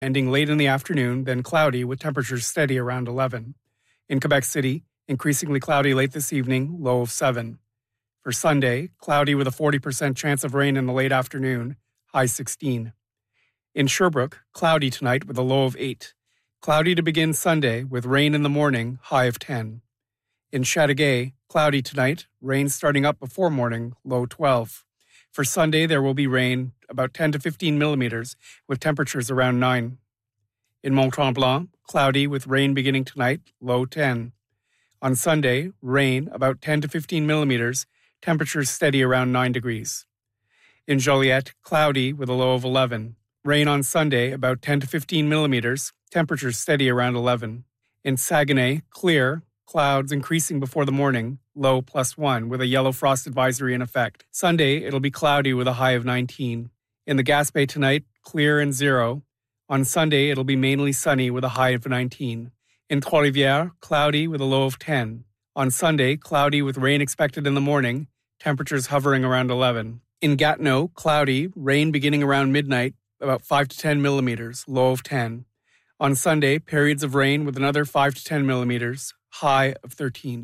ending late in the afternoon, then cloudy with temperatures steady around 11. In Quebec City, increasingly cloudy late this evening, low of 7. For Sunday, cloudy with a 40% chance of rain in the late afternoon, high 16. In Sherbrooke, cloudy tonight with a low of 8. Cloudy to begin Sunday with rain in the morning, high of 10. In Chateauguay, cloudy tonight, rain starting up before morning, low 12. For Sunday, there will be rain, about 10 to 15 millimeters, with temperatures around 9. In Mont-Tremblant, cloudy with rain beginning tonight, low 10. On Sunday, rain, about 10 to 15 millimeters, temperatures steady around 9 degrees. In Joliette, cloudy with a low of 11. Rain on Sunday, about 10 to 15 millimeters, temperatures steady around 11. In Saguenay, clear, clouds increasing before the morning, low +1, with a yellow frost advisory in effect. Sunday, it'll be cloudy with a high of 19. In the Gaspé tonight, clear and 0. On Sunday, it'll be mainly sunny with a high of 19. In Trois-Rivières, cloudy with a low of 10. On Sunday, cloudy with rain expected in the morning, temperatures hovering around 11. In Gatineau, cloudy, rain beginning around midnight, about 5 to 10 millimeters, low of 10. On Sunday, periods of rain with another 5 to 10 millimeters, high of 13.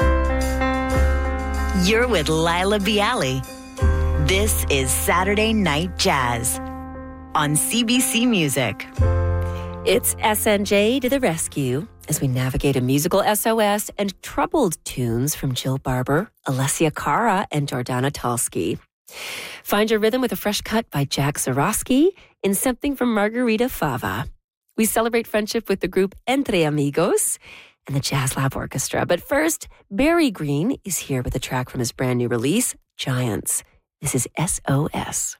You're with Lila Bialy. This is Saturday Night Jazz on CBC Music. It's SNJ to the rescue as we navigate a musical SOS and troubled tunes from Jill Barber, Alessia Cara, and Jordana Talski. Find your rhythm with a fresh cut by Jack Zarowski in something from Margarita Fava. We celebrate friendship with the group Entre Amigos and the Jazz Lab Orchestra. But first, Barry Green is here with a track from his brand new release, Giants. This is SOS.